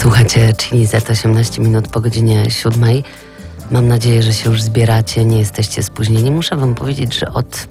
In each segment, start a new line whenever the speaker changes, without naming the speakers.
Słuchajcie, Chili Z 18 minut po godzinie 7. Mam nadzieję, że się już zbieracie, nie jesteście spóźnieni. Muszę wam powiedzieć, że od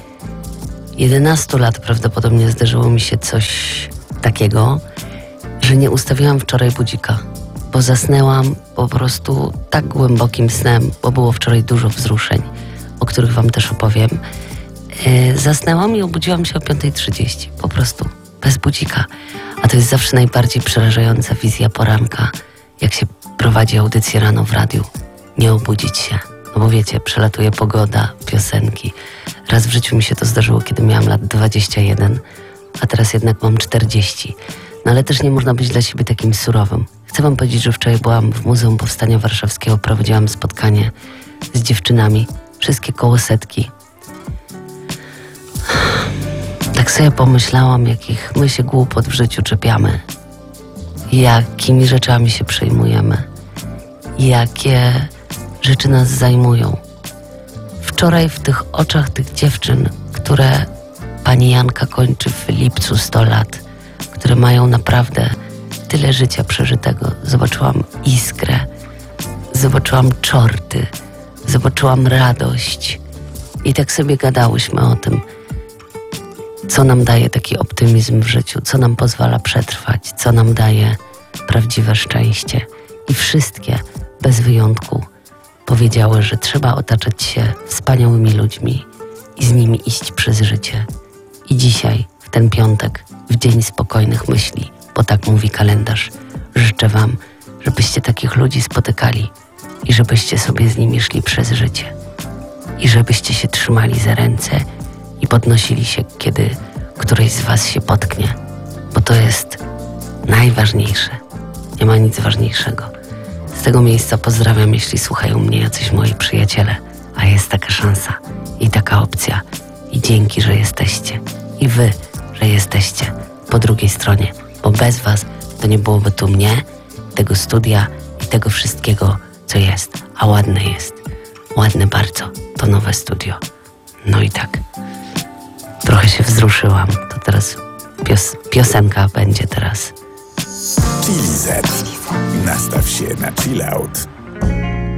11 lat prawdopodobnie zdarzyło mi się coś takiego, że nie ustawiłam wczoraj budzika, bo zasnęłam po prostu tak głębokim snem, bo było wczoraj dużo wzruszeń, o których wam też opowiem. Zasnęłam i obudziłam się o 5:30, po prostu, bez budzika. A to jest zawsze najbardziej przerażająca wizja poranka, jak się prowadzi audycję rano w radiu. Nie obudzić się, no bo wiecie, przelatuje pogoda, piosenki. Raz w życiu mi się to zdarzyło, kiedy miałam lat 21, a teraz jednak mam 40. No ale też nie można być dla siebie takim surowym. Chcę wam powiedzieć, że wczoraj byłam w Muzeum Powstania Warszawskiego, prowadziłam spotkanie z dziewczynami, wszystkie koło setki. Tak sobie pomyślałam, jakich my się głupot w życiu czepiamy, jakimi rzeczami się przejmujemy, jakie rzeczy nas zajmują. Wczoraj w tych oczach tych dziewczyn, które pani Janka kończy w lipcu 100 lat, które mają naprawdę tyle życia przeżytego, zobaczyłam iskrę, zobaczyłam czorty, zobaczyłam radość i tak sobie gadałyśmy o tym, co nam daje taki optymizm w życiu, co nam pozwala przetrwać, co nam daje prawdziwe szczęście. I wszystkie, bez wyjątku, powiedziały, że trzeba otaczać się wspaniałymi ludźmi i z nimi iść przez życie. I dzisiaj, w ten piątek, w dzień spokojnych myśli, bo tak mówi kalendarz, życzę wam, żebyście takich ludzi spotykali i żebyście sobie z nimi szli przez życie. I żebyście się trzymali za ręce i podnosili się, kiedy któryś z was się potknie, bo to jest najważniejsze. Nie ma nic ważniejszego. Z tego miejsca pozdrawiam, jeśli słuchają mnie jacyś moi przyjaciele, a jest taka szansa i taka opcja. I dzięki, że jesteście. I wy, że jesteście po drugiej stronie, bo bez was to nie byłoby tu mnie, tego studia i tego wszystkiego, co jest. A ładne jest. Ładne bardzo. To nowe studio. No i tak. Trochę się wzruszyłam. To teraz piosenka będzie teraz.
Chili Z. Nastaw się na chill out.